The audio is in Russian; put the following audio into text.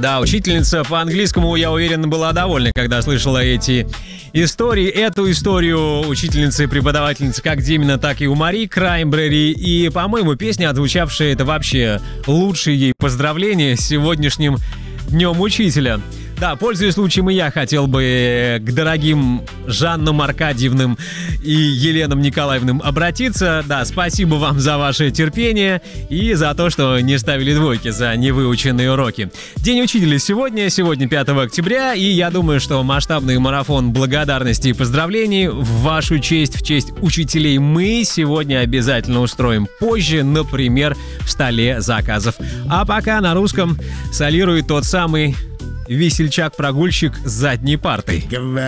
Да, учительница по английскому, я уверен, была довольна, когда слышала эти истории. Эту историю учительницы и преподавательницы как Димина, так и у Мари Краймбрери. И, по-моему, песня, отзвучавшая, это вообще лучшие ей поздравления с сегодняшним Днем Учителя. Да, пользуясь случаем, и я хотел бы к дорогим Жаннам Аркадьевнам и Еленам Николаевнам обратиться. Да, спасибо вам за ваше терпение и за то, что не ставили двойки за невыученные уроки. День учителя сегодня 5 октября, и я думаю, что масштабный марафон благодарности и поздравлений в вашу честь, в честь учителей мы сегодня обязательно устроим позже, например, в столе заказов. А пока на русском солирует тот самый весельчак-прогульщик с задней партой.